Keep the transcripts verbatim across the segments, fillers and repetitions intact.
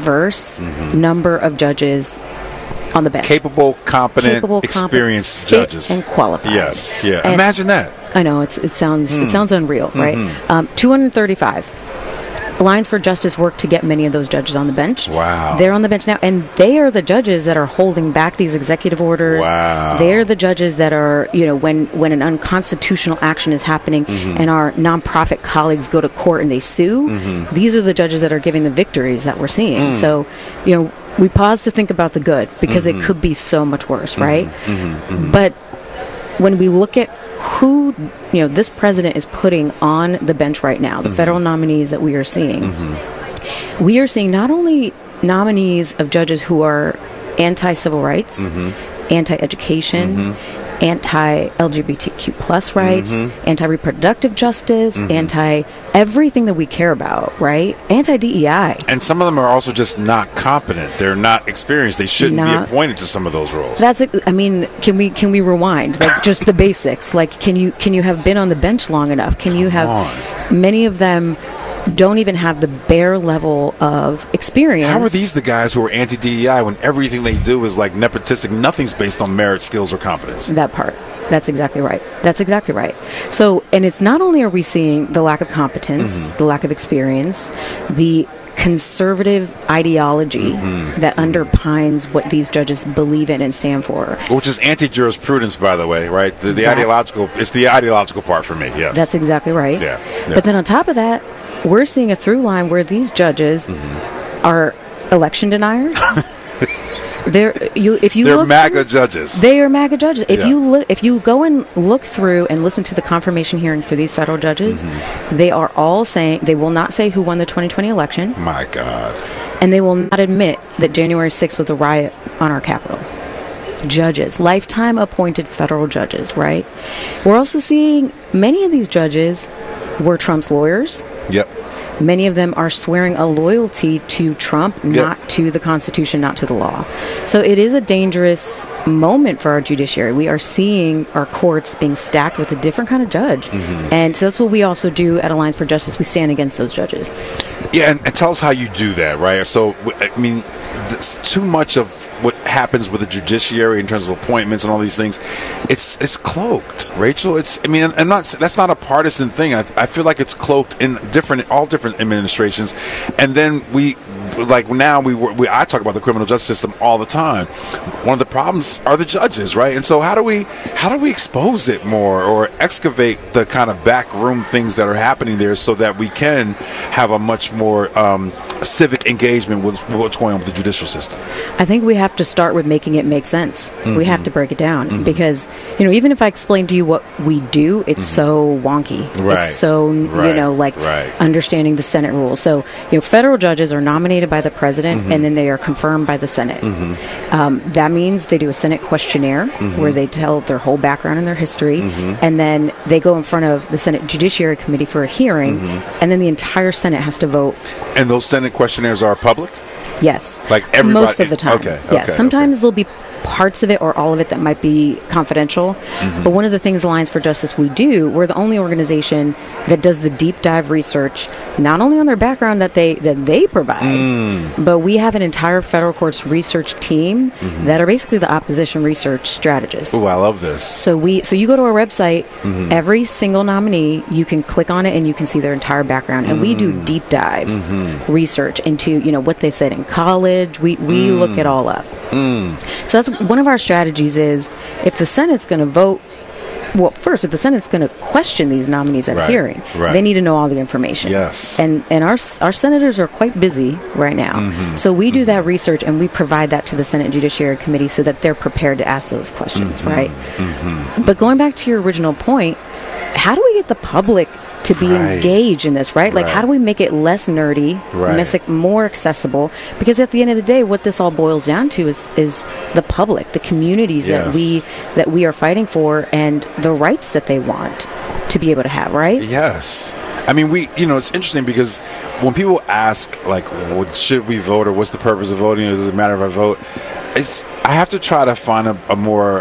diverse mm-hmm. number of judges on the bench. Capable, competent, Capable, experienced competent, judges. And qualified. Yes, yeah. And imagine that. I know, it's, it sounds mm. it sounds unreal, right? Mm-hmm. Um, two hundred thirty-five. Alliance for Justice work to get many of those judges on the bench. Wow. They're on the bench now, and they are the judges that are holding back these executive orders. Wow. They're the judges that are, you know, when, when an unconstitutional action is happening mm-hmm. and our nonprofit colleagues go to court and they sue, mm-hmm. these are the judges that are giving the victories that we're seeing. Mm. So, you know, we pause to think about the good because mm-hmm. it could be so much worse, mm-hmm. right? Mm-hmm. Mm-hmm. But when we look at who, you know, this president is putting on the bench right now, the mm-hmm. federal nominees that we are seeing, mm-hmm. we are seeing not only nominees of judges who are anti-civil rights, mm-hmm. anti-education, mm-hmm. anti-L G B T Q plus rights, mm-hmm. anti-reproductive justice, mm-hmm. anti-everything that we care about, right? Anti-D E I. And some of them are also just not competent. They're not experienced. They shouldn't not, be appointed to some of those roles. That's. I mean, can we can we rewind? Like just the basics. Like, can you can you have been on the bench long enough? Can you Come have on. Many of them don't even have the bare level of experience. How are these the guys who are anti-D E I when everything they do is like nepotistic? Nothing's based on merit, skills, or competence. That part. That's exactly right. That's exactly right. So, and it's not only are we seeing the lack of competence, mm-hmm. the lack of experience, the conservative ideology mm-hmm. that underpins what these judges believe in and stand for. Which is anti-jurisprudence, by the way, right? The, the that, ideological, it's the ideological part for me, yes. That's exactly right. Yeah, yeah. But then on top of that, we're seeing a through line where these judges mm-hmm. are election deniers. They're you. If you they're look MAGA through, judges. They are MAGA judges. If yeah. you look, if you go and look through and listen to the confirmation hearings for these federal judges, mm-hmm. they are all saying they will not say who won the twenty twenty election. My God. And they will not admit that January sixth was a riot on our Capitol. Judges, lifetime appointed federal judges, right? We're also seeing many of these judges were Trump's lawyers. Yep. Many of them are swearing a loyalty to Trump, yep. not to the Constitution, not to the law. So it is a dangerous moment for our judiciary. We are seeing our courts being stacked with a different kind of judge. Mm-hmm. And so that's what we also do at Alliance for Justice. We stand against those judges. Yeah, and, and tell us how you do that, right? So, I mean, too much of what happens with the judiciary in terms of appointments and all these things, it's it's cloaked, Rachel. It's I mean, I'm not. That's not a partisan thing. I, I feel like it's cloaked in different, all different administrations, and then we, like now we, we I talk about the criminal justice system all the time. One of the problems are the judges, right? And so how do we how do we expose it more or excavate the kind of backroom things that are happening there so that we can have a much more um, civic engagement with what's going on with the judicial system? I think we have to start with making it make sense. Mm-hmm. We have to break it down mm-hmm. because, you know, even if I explain to you what we do, it's mm-hmm. so wonky. Right. It's so, right. you know, like right. understanding the Senate rules. So, you know, federal judges are nominated by the president mm-hmm. and then they are confirmed by the Senate. Mm-hmm. Um, that means they do a Senate questionnaire mm-hmm. where they tell their whole background and their history. Mm-hmm. And then they go in front of the Senate Judiciary Committee for a hearing. Mm-hmm. And then the entire Senate has to vote. And those Senate questionnaires are public? Yes. Like everybody? Most of the time. Okay. Yeah. Okay, Sometimes okay. there'll be parts of it or all of it that might be confidential. Mm-hmm. But one of the things Alliance for Justice we do, we're the only organization that does the deep dive research, not only on their background that they that they provide, mm. but we have an entire federal courts research team mm-hmm. that are basically the opposition research strategists. Oh, I love this. So we so you go to our website, mm-hmm. every single nominee, you can click on it and you can see their entire background. And mm-hmm. we do deep dive mm-hmm. research into, you know, what they said in college. We we mm. look it all up. Mm. So that's one of our strategies is if the Senate's going to vote, well, first, if the Senate's going to question these nominees at right, a hearing, right. they need to know all the information. Yes. And and our our senators are quite busy right now. Mm-hmm. So we do mm-hmm. that research and we provide that to the Senate Judiciary Committee so that they're prepared to ask those questions, mm-hmm. right? Mm-hmm. But going back to your original point, how do we get the public to be right. engaged in this, right? Like, right. how do we make it less nerdy, right. make it more accessible? Because at the end of the day, what this all boils down to is is the public, the communities yes. that we that we are fighting for, and the rights that they want to be able to have, right? Yes. I mean, we, you know, it's interesting because when people ask, like, well, should we vote or what's the purpose of voting? Or does it matter if I vote? It's I have to try to find a, a more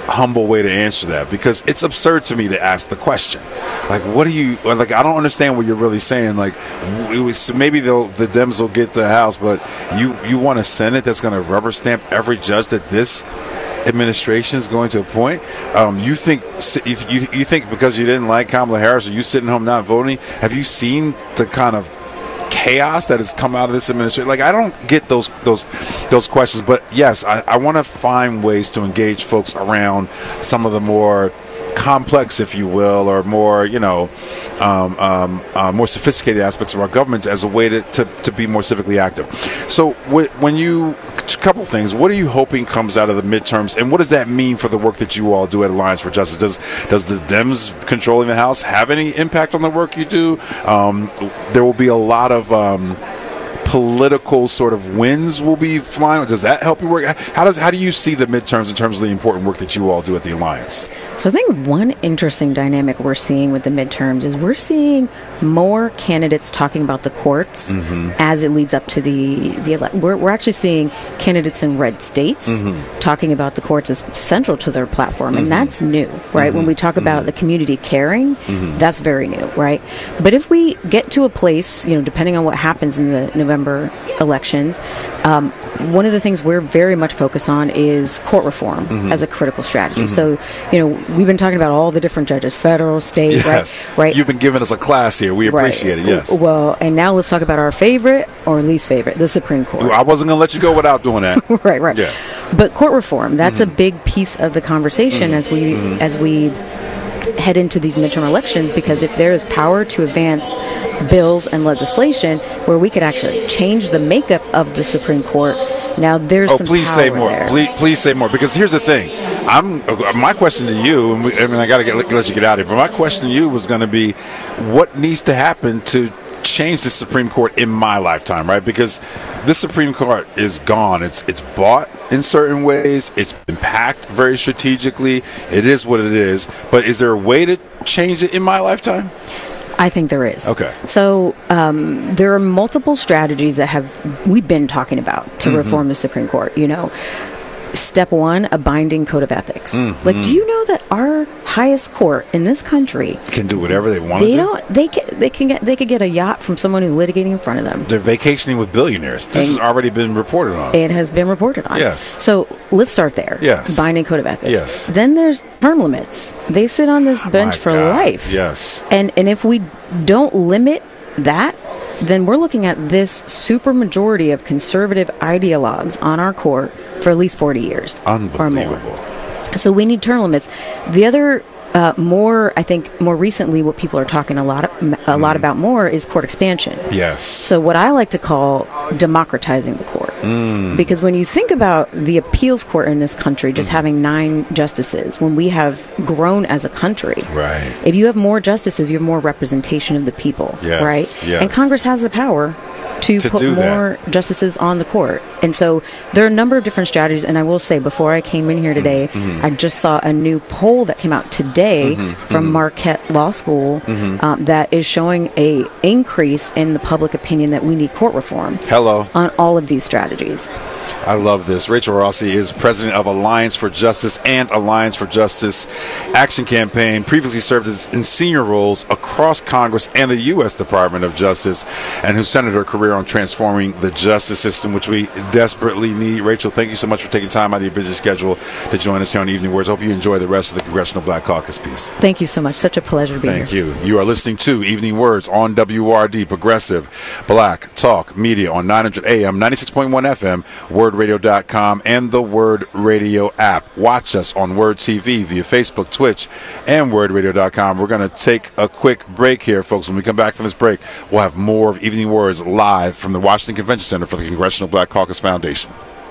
humble way to answer that, because it's absurd to me to ask the question. Like, what do you like? I don't understand what you're really saying. Like, it was, maybe they'll, the Dems will get the House, but you you want a Senate that's going to rubber stamp every judge that this administration is going to appoint? Um, you think if you you think because you didn't like Kamala Harris, or you sitting home not voting? Have you seen the kind of chaos that has come out of this administration? Like, I don't get those those those questions, but yes, I, I want to find ways to engage folks around some of the more complex, if you will, or more, you know, um, um, uh, more sophisticated aspects of our government as a way to, to, to be more civically active. So wh- when you, a couple things, what are you hoping comes out of the midterms, and what does that mean for the work that you all do at Alliance for Justice? Does does the Dems controlling the House have any impact on the work you do? Um, there will be a lot of um, political sort of winds will be flying. Does that help you work? How does how do you see the midterms in terms of the important work that you all do at the Alliance? So I think one interesting dynamic we're seeing with the midterms is we're seeing more candidates talking about the courts mm-hmm. as it leads up to the the ele- we're we're actually seeing candidates in red states mm-hmm. talking about the courts as central to their platform, mm-hmm. and that's new, right? Mm-hmm. When we talk about mm-hmm. the community caring, mm-hmm. that's very new, right? But if we get to a place, you know, depending on what happens in the November elections, um, one of the things we're very much focused on is court reform mm-hmm. as a critical strategy. Mm-hmm. So, you know, we've been talking about all the different judges, federal, state, yes. right? Right. You've been giving us a class here. We appreciate right. it, yes. Well, and now let's talk about our favorite or least favorite, the Supreme Court. I wasn't going to let you go without doing that. right, right. Yeah. But court reform, that's mm-hmm. a big piece of the conversation mm-hmm. as we mm-hmm. as we head into these midterm elections, because if there is power to advance bills and legislation where we could actually change the makeup of the Supreme Court, now there's oh, some please power say more. there. Please, please say more, because here's the thing. I'm my question to you, and we, I mean, I got to let you get out of here. But my question to you was going to be, what needs to happen to change the Supreme Court in my lifetime, right? Because this Supreme Court is gone. It's it's bought in certain ways. It's been packed very strategically. It is what it is. But is there a way to change it in my lifetime? I think there is. Okay. So um, there are multiple strategies that have we've been talking about to mm-hmm. reform the Supreme Court. You know, step one, a binding code of ethics. Mm-hmm. Like, do you know that our highest court in this country can do whatever they want they to do? Don't, they can. They can get. They could get a yacht from someone who's litigating in front of them. They're vacationing with billionaires. This and has already been reported on. It has been reported on. Yes. So let's start there. Yes. Binding code of ethics. Yes. Then there's term limits. They sit on this bench My for God. life. Yes. And and if we don't limit that, then we're looking at this supermajority of conservative ideologues on our court for at least forty years or more. So we need term limits. The other uh, more, I think, more recently, what people are talking a lot, of, a lot mm. about more is court expansion. Yes. So what I like to call democratizing the court, mm. because when you think about the appeals court in this country, just mm. having nine justices, when we have grown as a country, right? If you have more justices, you have more representation of the people, yes. right? Yes. And Congress has the power to, to put more that. justices on the court. And so there are a number of different strategies. And I will say, before I came in here today, mm-hmm. I just saw a new poll that came out today mm-hmm. from mm-hmm. Marquette Law School mm-hmm. um, that is showing a increase in the public opinion that we need court reform. Hello. On all of these strategies. I love this. Rachel Rossi is president of Alliance for Justice and Alliance for Justice Action Campaign, previously served as in senior roles across Congress and the U S Department of Justice, and who centered her career on transforming the justice system, which we desperately need. Rachel, thank you so much for taking time out of your busy schedule to join us here on Evening Words. Hope you enjoy the rest of the Congressional Black Caucus piece. Thank you so much. Such a pleasure to be thank here. Thank you. You are listening to Evening Words on W R D, Progressive Black Talk Media on nine hundred A M, ninety-six point one F M, word radio dot com, and the Word Radio app. Watch us on Word T V via Facebook, Twitch, and word radio dot com. We're going to take a quick break here, folks. When we come back from this break, we'll have more of Evening Words live from the Washington Convention Center for the Congressional Black Caucus Foundation.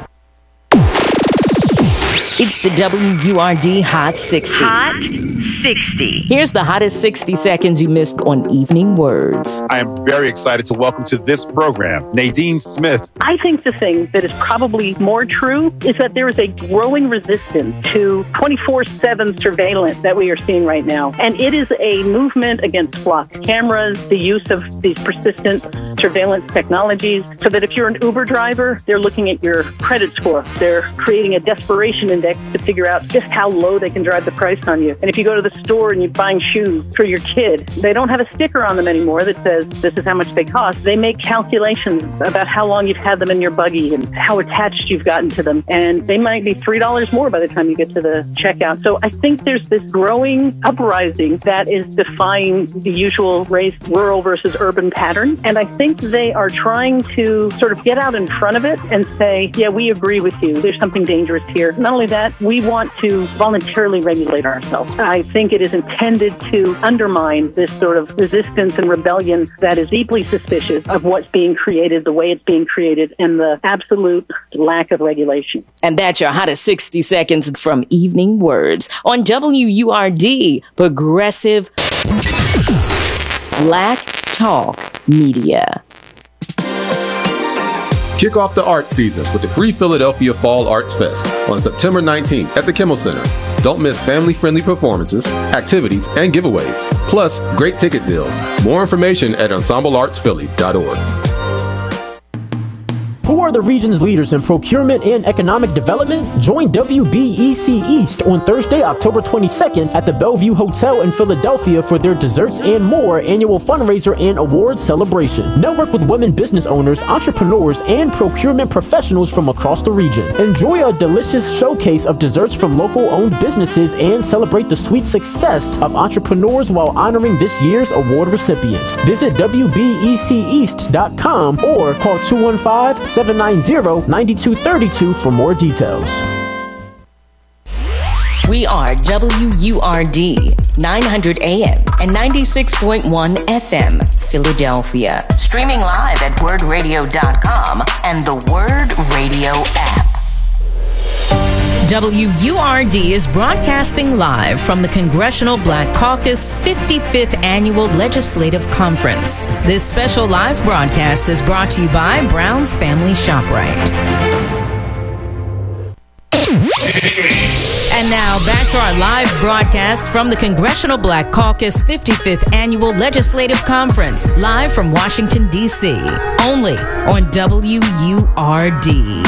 It's the W U R D Hot sixty. Hot sixty. Here's the hottest sixty seconds you missed on Evening Words. I am very excited to welcome to this program Nadine Smith. I think the thing that is probably more true is that there is a growing resistance to twenty-four seven surveillance that we are seeing right now. And it is a movement against flock cameras, the use of these persistent surveillance technologies, so that if you're an Uber driver, they're looking at your credit score. They're creating a desperation index pick to figure out just how low they can drive the price on you. And if you go to the store and you're buying shoes for your kid, they don't have a sticker on them anymore that says this is how much they cost. They make calculations about how long you've had them in your buggy and how attached you've gotten to them. And they might be three dollars more by the time you get to the checkout. So I think there's this growing uprising that is defying the usual race, rural versus urban pattern. And I think they are trying to sort of get out in front of it and say, yeah, we agree with you. There's something dangerous here. Not only that, we want to voluntarily regulate ourselves. I think it is intended to undermine this sort of resistance and rebellion that is deeply suspicious of what's being created, the way it's being created, and the absolute lack of regulation. And that's your hottest sixty seconds from Evening Words on W U R D, Progressive Black Talk Media. Kick off the art season with the free Philadelphia Fall Arts Fest on September nineteenth at the Kimmel Center. Don't miss family-friendly performances, activities, and giveaways, plus great ticket deals. More information at ensemble arts philly dot org. Who are the region's leaders in procurement and economic development? Join W B E C East on Thursday, October twenty-second at the Bellevue Hotel in Philadelphia for their Desserts and More annual fundraiser and awards celebration. Network with women business owners, entrepreneurs, and procurement professionals from across the region. Enjoy a delicious showcase of desserts from local-owned businesses and celebrate the sweet success of entrepreneurs while honoring this year's award recipients. Visit W B E C east dot com or call two one five, seven nine zero, nine two three two for more details. We are W U R D, nine hundred A M and ninety-six point one F M, Philadelphia. Streaming live at word radio dot com and the Word Radio app. W U R D is broadcasting live from the Congressional Black Caucus fifty-fifth Annual Legislative Conference. This special live broadcast is brought to you by Brown's Family ShopRite. And now back to our live broadcast from the Congressional Black Caucus fifty-fifth Annual Legislative Conference, live from Washington, D C, only on W U R D.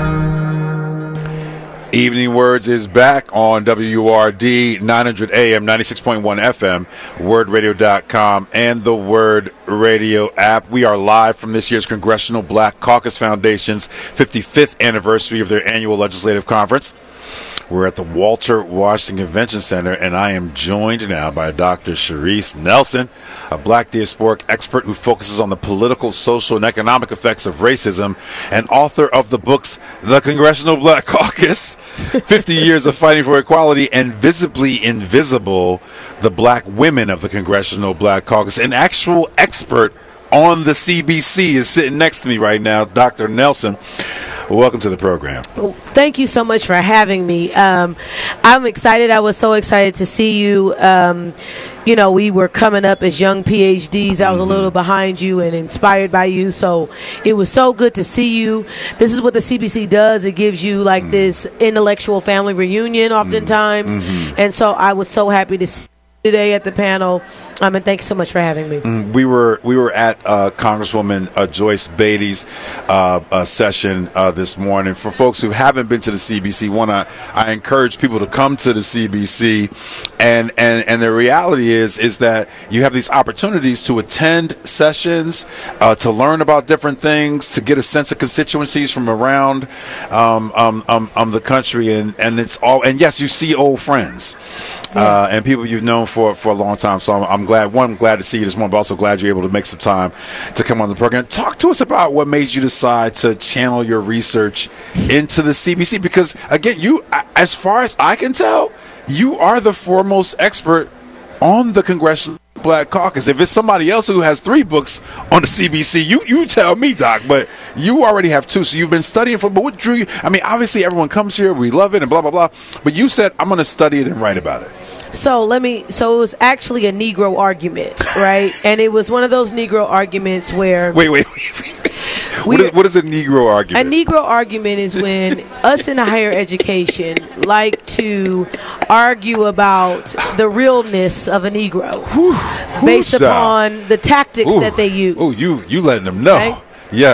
Evening Words is back on W U R D, nine hundred A M, ninety-six point one F M, word radio dot com, and the Word Radio app. We are live from this year's Congressional Black Caucus Foundation's fifty-fifth anniversary of their annual legislative conference. We're at the Walter Washington Convention Center, and I am joined now by Doctor Sharice Nelson, a black diasporic expert who focuses on the political, social, and economic effects of racism, and author of the books The Congressional Black Caucus, fifty years of Fighting for Equality, and Visibly Invisible, the Black Women of the Congressional Black Caucus. An actual expert on the C B C is sitting next to me right now, Doctor Nelson. Welcome to the program. Well, thank you so much for having me. Um, I'm excited. I was so excited to see you. Um, you know, we were coming up as young P H Ds. I was a little behind you and inspired by you. So it was so good to see you. This is what the C B C does. It gives you like mm-hmm. this intellectual family reunion oftentimes. Mm-hmm. And so I was so happy to see you today at the panel. Um, and thanks so much for having me. Mm, we were we were at uh, Congresswoman uh, Joyce Beatty's uh, uh, session uh, this morning. For folks who haven't been to the C B C, one I, I encourage people to come to the C B C, and, and and the reality is is that you have these opportunities to attend sessions, uh, to learn about different things, to get a sense of constituencies from around um, um, um, um, the country, and, and it's all and yes, you see old friends. Uh, and people you've known for, for a long time. So I'm, I'm glad, one, I'm glad to see you this morning, but also glad you're able to make some time to come on the program. Talk to us about what made you decide to channel your research into the C B C. Because, again, you, as far as I can tell, you are the foremost expert on the Congressional Black Caucus. If it's somebody else who has three books on the C B C, you you tell me, Doc, but you already have two, so you've been studying for, but what drew you? I mean, obviously everyone comes here, we love it and blah, blah, blah, but you said, I'm going to study it and write about it. So let me, so it was actually a Negro argument, right? And it was one of those Negro arguments where... Wait, wait, wait. What is, what is a Negro argument? A Negro argument is when us in higher education like to argue about the realness of a Negro Whew. based Who's upon uh, the tactics Ooh. that they use. Oh, you you letting them know. Right? Yes.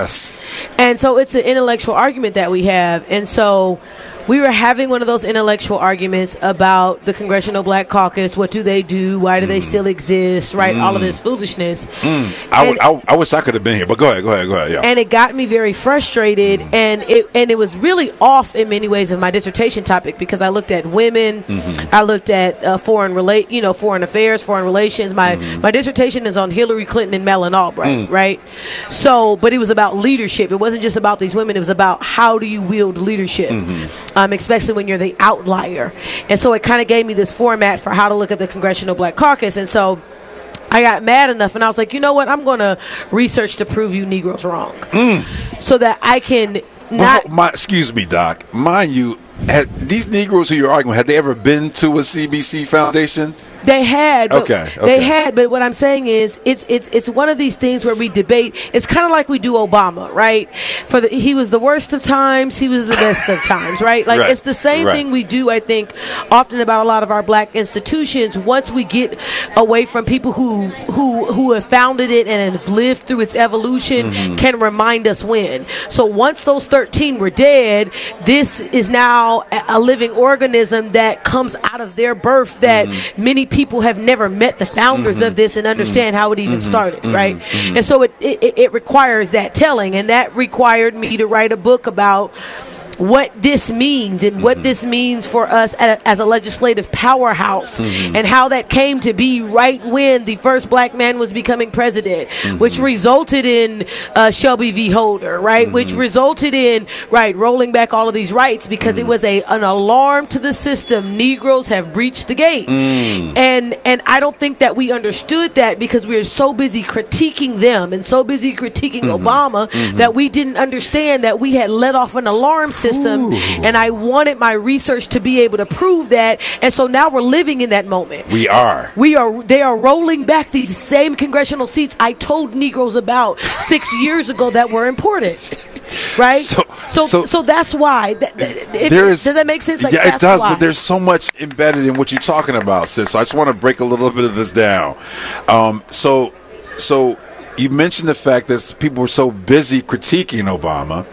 And so it's an intellectual argument that we have. And so we were having one of those intellectual arguments about the Congressional Black Caucus. What do they do? Why do mm. they still exist? Right? Mm. All of this foolishness. Mm. I, would, I, I wish I could have been here, but go ahead, go ahead, go ahead. Yeah. And it got me very frustrated, mm. and it and it was really off in many ways of my dissertation topic, because I looked at women, mm-hmm. I looked at uh, foreign relate, you know, foreign affairs, foreign relations. My mm. my dissertation is on Hillary Clinton and Madeleine Albright, mm. right? So, but it was about leadership. It wasn't just about these women. It was about how do you wield leadership. Mm-hmm. Um, especially when you're the outlier. And so it kind of gave me this format for how to look at the Congressional Black Caucus. And so I got mad enough, and I was like, you know what? I'm going to research to prove you Negroes wrong. Mm. So that I can not... Well, my, excuse me, Doc. Mind you, had these Negroes who you're arguing, had they ever been to a C B C Foundation? They had, but okay, okay. They had, but what I'm saying is, it's it's it's one of these things where we debate. It's kind of like we do Obama, right? For the, he was the worst of times, he was the best of times, right? Like right. It's the same right. thing we do, I think, often about a lot of our black institutions. Once we get away from people who who who have founded it and have lived through its evolution, mm-hmm. can remind us when. So once those thirteen were dead, this is now a living organism that comes out of their birth that mm-hmm. many people have never met the founders mm-hmm. of this and understand mm-hmm. how it even mm-hmm. started, mm-hmm. right? Mm-hmm. And so it, it it requires that telling, and that required me to write a book about what this means and what mm-hmm. this means for us as a, as a legislative powerhouse, mm-hmm. and how that came to be right when the first black man was becoming president, mm-hmm. which resulted in uh, Shelby v. Holder, right? Mm-hmm. Which resulted in, right, rolling back all of these rights because mm-hmm. it was a an alarm to the system. Negroes have breached the gate. Mm. And and I don't think that we understood that because we were so busy critiquing them and so busy critiquing mm-hmm. Obama mm-hmm. that we didn't understand that we had let off an alarm system. System, and I wanted my research to be able to prove that, and so now we're living in that moment. We are. We are. They are rolling back these same congressional seats I told Negroes about six years ago that were important. Right. So, so, so, so that's why. That, it, there is, does that make sense? Like, yeah, that's it does. Why. But there's so much embedded in what you're talking about, sis. So I just want to break a little bit of this down. Um, so, so you mentioned the fact that people were so busy critiquing Obama.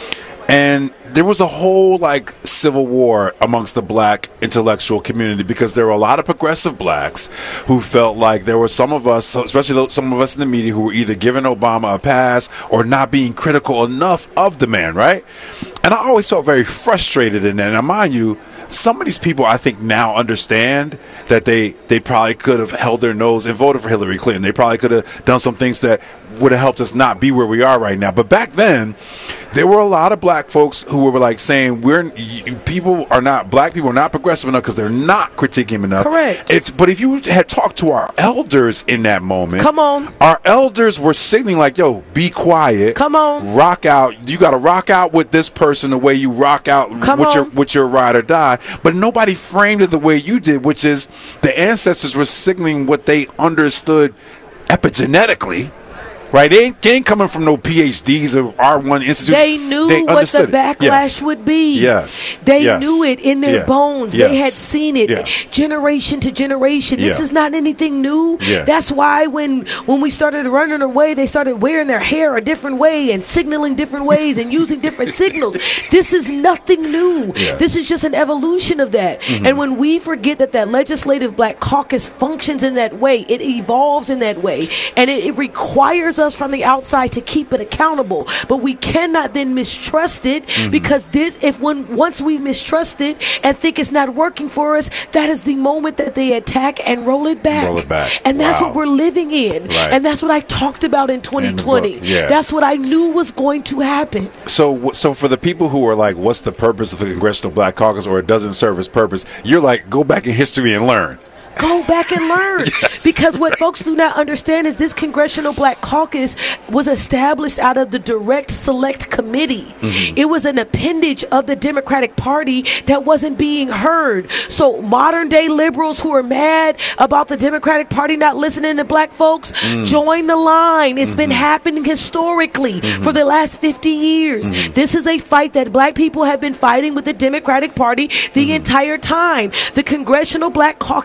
And there was a whole, like, civil war amongst the black intellectual community because there were a lot of progressive blacks who felt like there were some of us, especially some of us in the media, who were either giving Obama a pass or not being critical enough of the man, right? And I always felt very frustrated in that. Now, mind you, some of these people, I think, now understand that they, they probably could have held their nose and voted for Hillary Clinton. They probably could have done some things that would have helped us not be where we are right now. But back then, there were a lot of black folks who were like saying, "We're people are not black people are not progressive enough because they're not critiquing him enough." Correct. If, but if you had talked to our elders in that moment, come on, our elders were signaling like, "Yo, be quiet. Come on, rock out. You got to rock out with this person the way you rock out come with on. your with your ride or die." But nobody framed it the way you did, which is the ancestors were signaling what they understood epigenetically. Right, they ain't, they ain't coming from no P H Ds or R one institute. They knew they what the backlash yes. would be. Yes, they yes. knew it in their yeah. bones. Yes. They had seen it yeah. generation to generation. This yeah. is not anything new. Yeah. That's why when when we started running away, they started wearing their hair a different way and signaling different ways and using different signals. This is nothing new. Yeah. This is just an evolution of that. Mm-hmm. And when we forget that that legislative black caucus functions in that way, it evolves in that way, and it, it requires us from the outside to keep it accountable, but we cannot then mistrust it mm-hmm. because this if when once we mistrust it and think it's not working for us, that is the moment that they attack and roll it back, roll it back. and that's wow. what we're living in, right. and that's what I talked about in twenty twenty. In yeah. That's what I knew was going to happen. So, so for the people who are like, "What's the purpose of the Congressional Black Caucus?" or it doesn't serve its purpose, you're like, go back in history and learn. Go back and learn. Yes. Because what folks do not understand is this Congressional Black Caucus was established out of the Direct Select Committee. Mm-hmm. It was an appendage of the Democratic Party that wasn't being heard. So modern day liberals who are mad about the Democratic Party not listening to black folks, mm. join the line. It's mm-hmm. been happening historically mm-hmm. for the last fifty years. Mm-hmm. This is a fight that black people have been fighting with the Democratic Party the mm-hmm. entire time. The Congressional Black Caucus is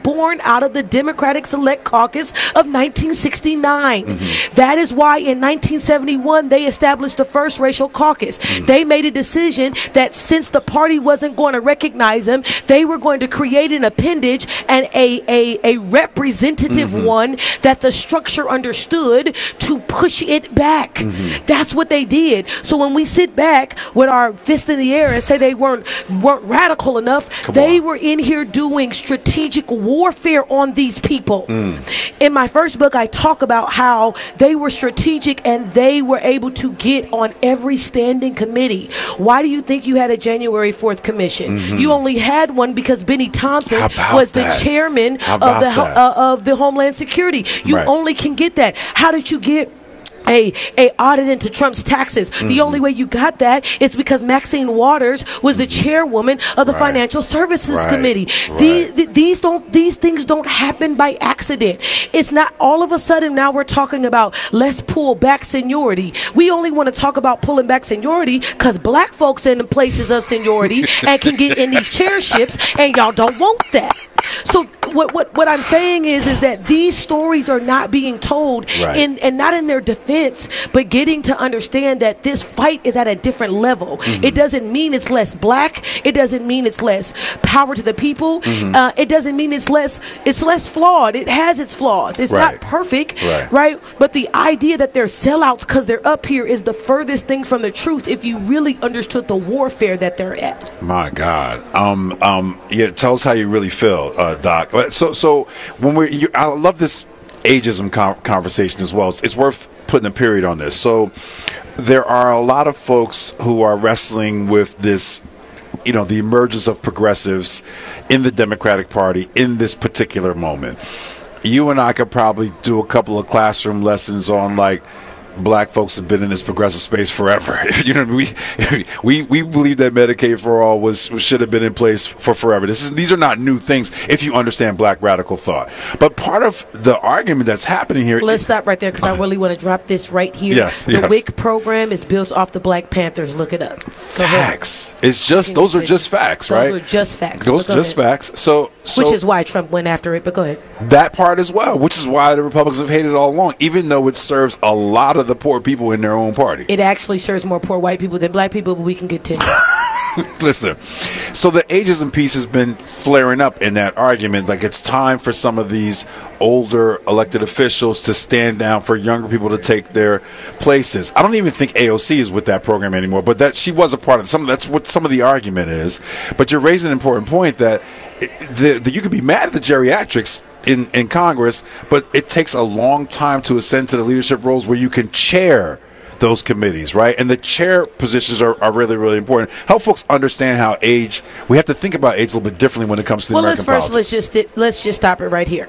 born out of the Democratic Select Caucus of nineteen sixty-nine. Mm-hmm. That is why in nineteen seventy-one they established the first racial caucus. Mm-hmm. They made a decision that since the party wasn't going to recognize them, they were going to create an appendage and a, a, a representative mm-hmm. one that the structure understood to push it back. Mm-hmm. That's what they did. So when we sit back with our fist in the air and say they weren't weren't radical enough, Come they on. were in here doing strategic warfare on these people. Mm. In my first book, I talk about how they were strategic and they were able to get on every standing committee. Why do you think you had a January fourth commission? Mm-hmm. You only had one because Benny Thompson was the that? chairman of the uh, of the Homeland Security. You right. only can get that. How did you get A, a audit into Trump's taxes? Mm-hmm. The only way you got that is because Maxine Waters was the chairwoman of the right. Financial Services right. Committee. Right. These, these don't these things don't happen by accident. It's not all of a sudden now we're talking about let's pull back seniority. We only want to talk about pulling back seniority because black folks in the places of seniority and can get in these chairships, and y'all don't want that. So what what what I'm saying is is that these stories are not being told right. in and not in their defense, but getting to understand that this fight is at a different level. Mm-hmm. It doesn't mean it's less black. It doesn't mean it's less power to the people. Mm-hmm. Uh, it doesn't mean it's less it's less flawed. It has its flaws. It's right. not perfect, right. right? But the idea that they're sellouts because they're up here is the furthest thing from the truth if you really understood the warfare that they're at. My God. Um, um, yeah, tell us how you really feel, uh, Doc. So, so when we, you, I love this ageism com- conversation as well. It's, it's worth putting a period on this. So, there are a lot of folks who are wrestling with this, you know, the emergence of progressives in the Democratic Party in this particular moment. You and I could probably do a couple of classroom lessons on like. Black folks have been in this progressive space forever. You know, we we we believe that Medicaid for all was should have been in place for forever. This is these are not new things if you understand Black radical thought. But part of the argument that's happening here. Let's stop right there because I really want to drop this right here. Yes, the yes. W I C program is built off the Black Panthers. Look it up. Go facts. Ahead. It's just those are just facts, right? Those are just facts. Those are just ahead. facts. So, so which is why Trump went after it. But go ahead. That part as well, which is why the Republicans have hated it all along, even though it serves a lot of the poor people in their own party. It actually serves more poor white people than black people, but we can continue. Listen, so the ageism piece has been flaring up in that argument. Like it's time for some of these older elected officials to stand down for younger people to take their places. I don't even think A O C is with that program anymore, but that she was a part of some. That's what some of the argument is. But you're raising an important point that it, the, the, you could be mad at the geriatrics in, in Congress, but it takes a long time to ascend to the leadership roles where you can chair those committees, right? And the chair positions are, are really, really important. Help folks understand how age, we have to think about age a little bit differently when it comes to the well, American let's first politics. let's just let's just stop it right here.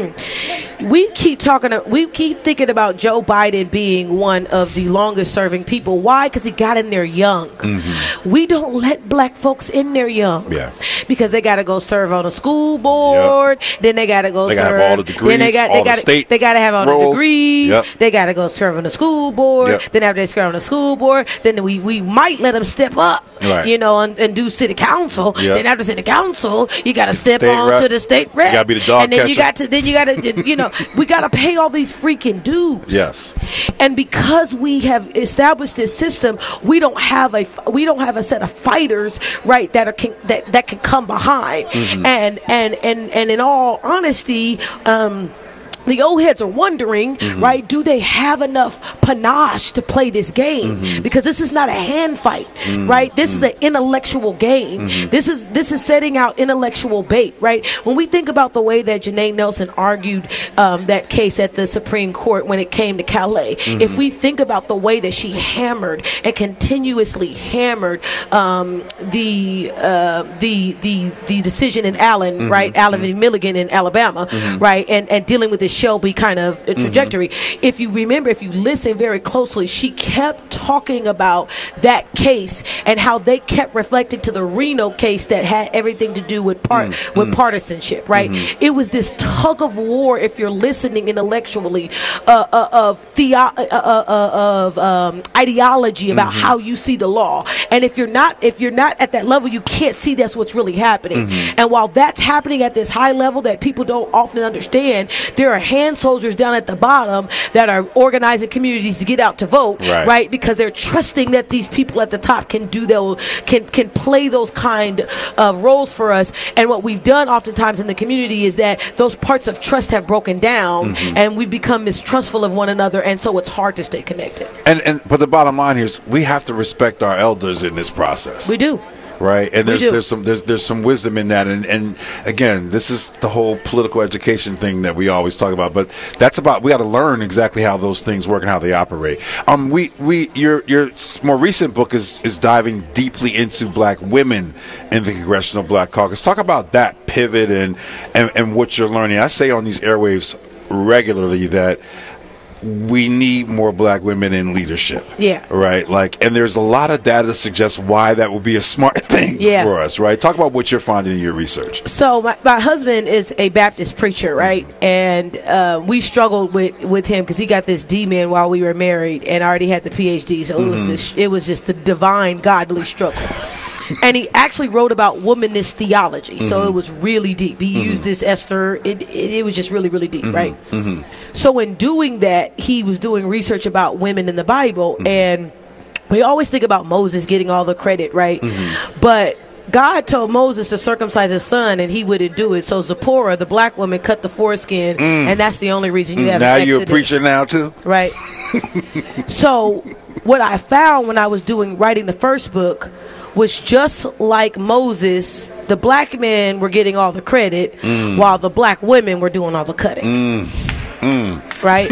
We keep talking, we keep thinking about Joe Biden being one of the longest serving people. Why? Because he got in there young. Mm-hmm. We don't let black folks in there young. Yeah. Because they got to go serve on a school board. Yep. Then they got to go they serve. They got to have all the degrees. Then they got all they got the state they got to have all roles. the degrees. Yep. They got to go serve on the school board. Yep. Then after they serve on the school board, then we we might let them step up. Right. You know, and, and do city council. Yep. Then after city council, you got to step state on rep. to the state rep. You got to be the dog and then catcher. you got to then you got to you know we got to pay all these freaking dues. Yes. And because we have established this system, we don't have a we don't have a set of fighters, right, that are can, that that can come behind. Mm-hmm. And and and and in all honesty, um the old heads are wondering, mm-hmm. right, do they have enough panache to play this game? Mm-hmm. Because this is not a hand fight, mm-hmm. right? This mm-hmm. is an intellectual game. Mm-hmm. This is this is setting out intellectual bait, right? When we think about the way that Janae Nelson argued um, that case at the Supreme Court when it came to Calais, mm-hmm. if we think about the way that she hammered and continuously hammered um, the, uh, the the the decision in Allen, mm-hmm. right, Allen v. Milligan in Alabama, mm-hmm. right, and, and dealing with this Shelby kind of uh, trajectory. Mm-hmm. If you remember, if you listen very closely, she kept talking about that case and how they kept reflecting to the Reno case that had everything to do with part mm-hmm. with partisanship, right? Mm-hmm. It was this tug of war, if you're listening intellectually, uh, uh, of theo- uh, uh, uh, of um, ideology about mm-hmm. how you see the law. And if you're not if you're not at that level, you can't see that's what's really happening. Mm-hmm. And while that's happening at this high level that people don't often understand, there are hand soldiers down at the bottom that are organizing communities to get out to vote, right? right? Because they're trusting that these people at the top can do those, can can play those kind of roles for us. And what we've done oftentimes in the community is that those parts of trust have broken down, mm-hmm. and we've become mistrustful of one another, and so it's hard to stay connected. And and but the bottom line here is we have to respect our elders in this process. We do. Right, and there's there's some there's there's some wisdom in that, and and again, this is the whole political education thing that we always talk about. But that's about we got to learn exactly how those things work and how they operate. Um, we we your your more recent book is is diving deeply into Black women in the Congressional Black Caucus. Talk about that pivot and and and what you're learning. I say on these airwaves regularly that we need more Black women in leadership. Yeah. Right? Like, and there's a lot of data that suggests why that would be a smart thing yeah. for us, right? Talk about what you're finding in your research. So my, my husband is a Baptist preacher, right? Mm-hmm. And uh, we struggled with, with him because he got this D-man while we were married and already had the P H D. So mm-hmm. it was this, it was just the divine, godly struggle. And he actually wrote about womanist theology, mm-hmm. so it was really deep. He mm-hmm. used this Esther. It, it it was just really, really deep, mm-hmm. right? Mm-hmm. So in doing that, he was doing research about women in the Bible, mm-hmm. and we always think about Moses getting all the credit, right? Mm-hmm. But God told Moses to circumcise his son, and he wouldn't do it. So Zipporah, the black woman, cut the foreskin, mm. and that's the only reason you have now Exodus. You're a preacher now too, right? So what I found when I was doing writing the first book was just like Moses, the black men were getting all the credit mm. while the black women were doing all the cutting. Mm. Mm. Right?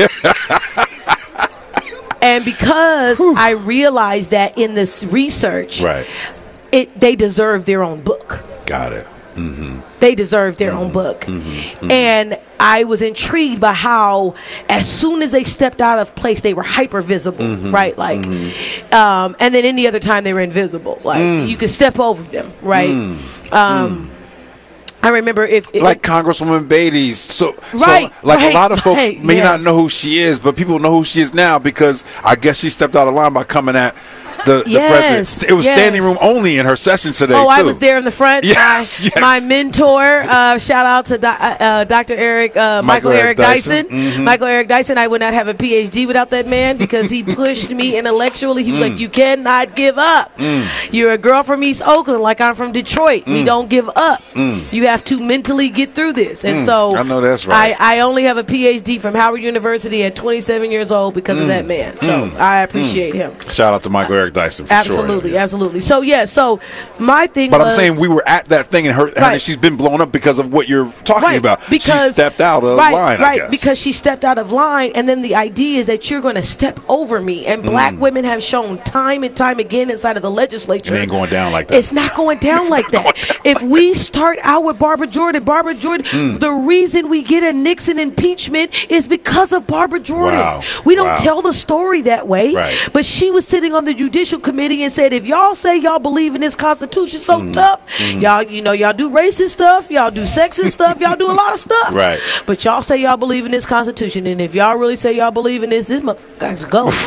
And because Whew. I realized that in this research, right. it they deserve their own book. Got it. Mm-hmm. They deserve their mm-hmm. own book. Mm-hmm. Mm-hmm. And I was intrigued by how as soon as they stepped out of place, they were hyper visible, mm-hmm. right? Like, mm-hmm. um, and then any other time they were invisible. Like, mm. you could step over them, right? Mm. Um, mm. I remember if... if like Congresswoman Beatty's. So, right, so like right, a lot of folks right, may yes. not know who she is, but people know who she is now because I guess she stepped out of line by coming at the, the yes, president. It was yes. standing room only in her session today, Oh, too. I was there in the front. Yes, my, yes. my mentor, uh, shout out to do, uh, Doctor Eric, uh, Michael, Michael Eric, Eric Dyson. Dyson. Mm-hmm. Michael Eric Dyson, I would not have a P H D without that man because he pushed me intellectually. He was mm. like, you cannot give up. Mm. You're a girl from East Oakland like I'm from Detroit. Mm. We don't give up. Mm. You have to mentally get through this. And mm. so I know that's right. I, I only have a P H D from Howard University at twenty-seven years old because mm. of that man. So mm. I appreciate mm. him. Shout out to Michael Eric Dyson for Absolutely. sure. Absolutely, absolutely. So yeah, so my thing But was, I'm saying we were at that thing and her, her right. she's been blown up because of what you're talking right. about. Because, she stepped out of right, line, right, I guess. because she stepped out of line, and then the idea is that you're going to step over me. And black mm. women have shown time and time again inside of the legislature. It ain't going down like that. It's not going down like that. Down if like we that. start out with Barbara Jordan, Barbara Jordan, mm. the reason we get a Nixon impeachment is because of Barbara Jordan. Wow. We don't wow. tell the story that way. Right. But she was sitting on the Judicial Committee and said, if y'all say y'all believe in this Constitution so mm. tough, mm. y'all, you know, y'all do racist stuff, y'all do sexist stuff, y'all do a lot of stuff. Right. But y'all say y'all believe in this Constitution, and if y'all really say y'all believe in this, this motherfucker got to go.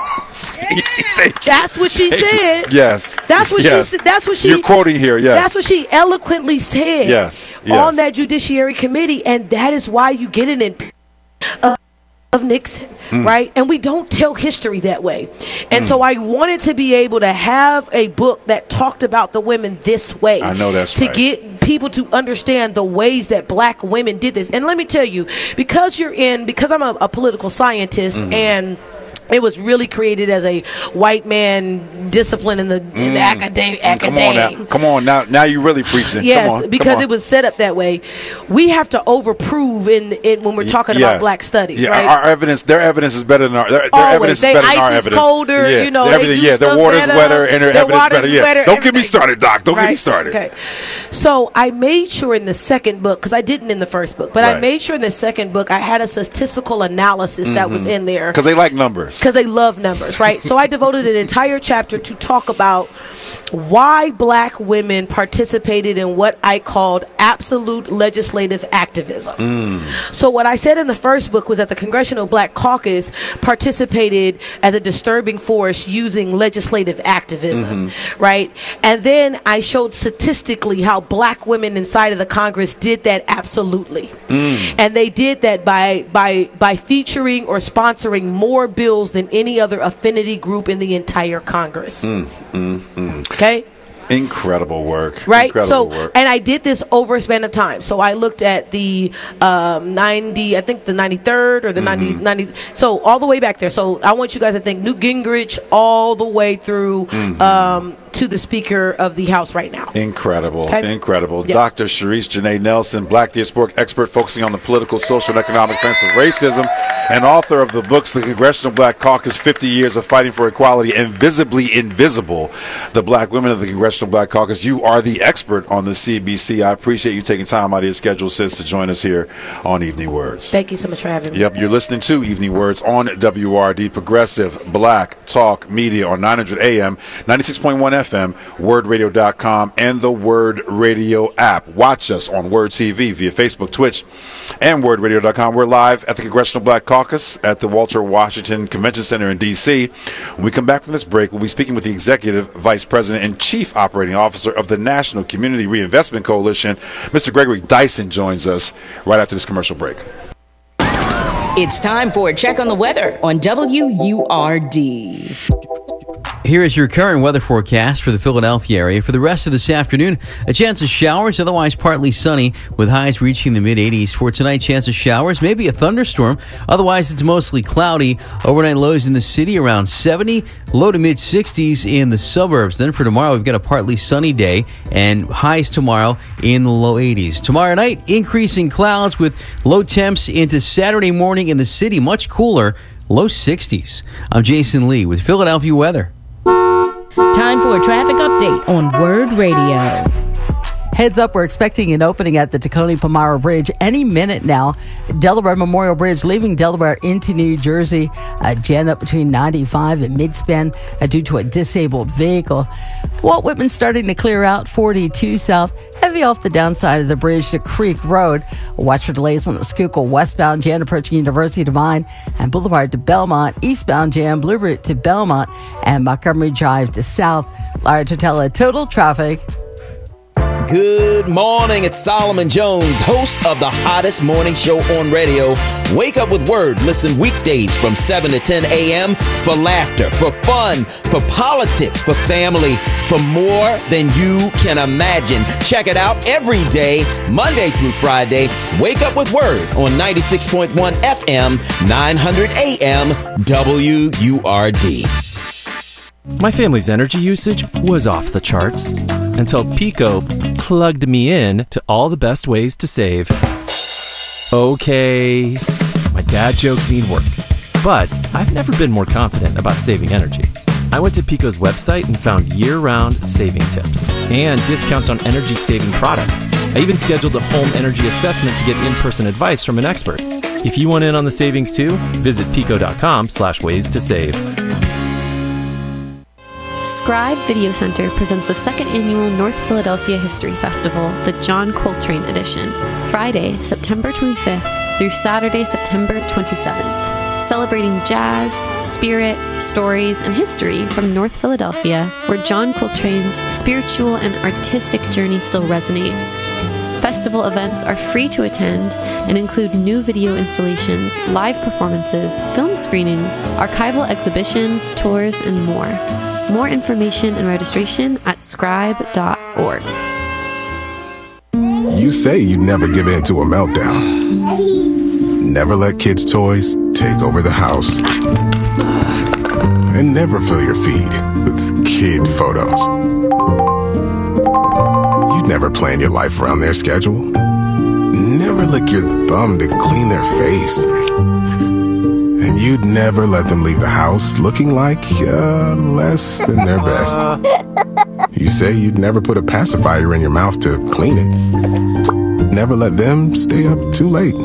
That's what she said. Yes. That's what yes. she said. That's what she. You're quoting here. Yes. That's what she eloquently said. Yes. yes. On that Judiciary Committee, and that is why you get an impeachment of, of Nixon, mm. right? And we don't tell history that way. And mm. so I wanted to be able to have a book that talked about the women this way. I know that's to right. get people to understand the ways that black women did this. And let me tell you, because you're in, because I'm a, a political scientist mm-hmm. and It was really created as a white man discipline in the, in Mm. the academic. Mm, come on now. Come on now. Now you're really preaching. Yes, come on, because come on. it was set up that way. We have to overprove in, in when we're talking Yes. about black studies, yeah, right? Our, our evidence, their evidence is better than our. Their, their Always. evidence They is better ice than our is evidence. colder, yeah, you know, their they everything. do Yeah, their stuff water's better, wetter and their, their evidence water's better. Yeah, better, don't get me everything. started, Doc. Don't get me Right? started. Okay. So I made sure in the second book, because I didn't in the first book, but I Right. made sure in the second book I had a statistical analysis that was in there. Because they like numbers. Because they love numbers, right? So I devoted an entire chapter to talk about why black women participated in what I called absolute legislative activism. So what I said in the first book was that the Congressional Black Caucus participated as a disturbing force using legislative activism, right? And then I showed statistically how black women inside of the Congress did that absolutely. And they did that by by by featuring or sponsoring more bills than any other affinity group in the entire Congress. Mm, mm, mm. Okay? Incredible work. Right. Incredible so, work. and I did this over a span of time. So I looked at the um, ninety, I think the ninety-third or the Mm-hmm. ninety, ninety. So all the way back there. So I want you guys to think Newt Gingrich all the way through Mm-hmm. um, to the Speaker of the House right now. Incredible. Okay. Incredible. Yeah. Doctor Sharice Janae Nelson, black diasporic expert focusing on the political, social, and economic defense of racism, and author of the books The Congressional Black Caucus, fifty years of Fighting for Equality and Visibly Invisible, the Black Women of the Congressional Black Caucus. You are the expert on the C B C. I appreciate you taking time out of your schedule, sis, to join us here on Evening Words. Thank you so much for having me. Yep, you're listening to Evening Words on W R D, Progressive Black Talk Media on nine hundred A M, ninety-six point one F M, word radio dot com, and the Word Radio app. Watch us on Word T V via Facebook, Twitch, and word radio dot com. We're live at the Congressional Black Caucus at the Walter Washington Convention Center in D C. When we come back from this break, we'll be speaking with the Executive Vice President and Chief Operating Officer of the National Community Reinvestment Coalition. Mister Gregory Dyson joins us right after this commercial break. It's time for a check on the weather on W U R D. Here is your current weather forecast for the Philadelphia area. For the rest of this afternoon, a chance of showers, otherwise partly sunny, with highs reaching the mid-eighties. For tonight, chance of showers, maybe a thunderstorm. Otherwise, it's mostly cloudy. Overnight lows in the city around seventy, low to mid-sixties in the suburbs. Then for tomorrow, we've got a partly sunny day, and highs tomorrow in the low eighties. Tomorrow night, increasing clouds with low temps into Saturday morning in the city, much cooler, low sixties. I'm Jason Lee with Philadelphia weather. Time for a traffic update on Word Radio. Heads up, we're expecting an opening at the Tacony-Palmyra Bridge any minute now. Delaware Memorial Bridge leaving Delaware into New Jersey. Uh, jam up between ninety-five and mid-span uh, due to a disabled vehicle. Walt Whitman starting to clear out forty-two south. Heavy off the downside of the bridge to Creek Road. Watch for delays on the Schuylkill westbound jam approaching University Divine and Boulevard to Belmont. Eastbound jam, Blue Route to Belmont and Montgomery Drive to South. Larry Totella, total traffic. Good morning. It's Solomon Jones, host of the hottest morning show on radio. Wake up with Word. Listen weekdays from seven to ten a.m. for laughter, for fun, for politics, for family, for more than you can imagine. Check it out every day, Monday through Friday. Wake up with Word on ninety-six point one F M, nine hundred A M, W U R D. My family's energy usage was off the charts until Pico plugged me in to all the best ways to save. Okay, my dad jokes need work, but I've never been more confident about saving energy. I went to Pico's website and found year-round saving tips and discounts on energy-saving products. I even scheduled a home energy assessment to get in-person advice from an expert. If you want in on the savings too, visit pico.com slash ways to save. Scribe Video Center presents the second annual North Philadelphia History Festival, the John Coltrane Edition, Friday, September twenty-fifth through Saturday, September twenty-seventh. Celebrating jazz, spirit, stories, and history from North Philadelphia, where John Coltrane's spiritual and artistic journey still resonates. Festival events are free to attend and include new video installations, live performances, film screenings, archival exhibitions, tours, and more. More information and registration at scribe dot org. You say you'd never give in to a meltdown. Never let kids' toys take over the house. And never fill your feed with kid photos. You'd never plan your life around their schedule. Never lick your thumb to clean their face. And you'd never let them leave the house looking like uh, less than their best. You say you'd never put a pacifier in your mouth to clean it. Never let them stay up too late.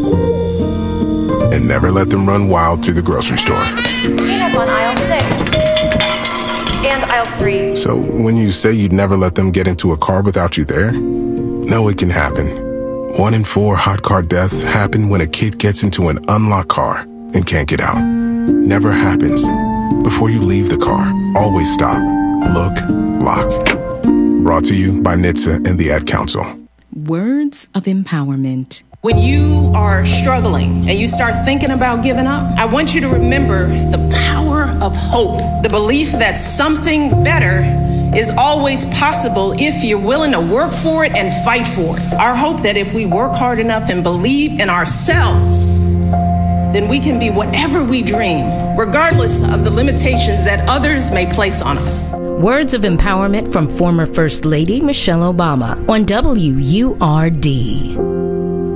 And never let them run wild through the grocery store. Peanuts on aisle six. And aisle three. So when you say you'd never let them get into a car without you there, no, it can happen. One in four hot car deaths happen when a kid gets into an unlocked car and can't get out. Never happens. Before you leave the car, always stop, look, lock. Brought to you by N H T S A and the Ad Council. Words of empowerment. When you are struggling and you start thinking about giving up, I want you to remember the power of hope, the belief that something better is always possible if you're willing to work for it and fight for it. Our hope that if we work hard enough and believe in ourselves, then we can be whatever we dream, regardless of the limitations that others may place on us. Words of empowerment from former First Lady Michelle Obama on W U R D.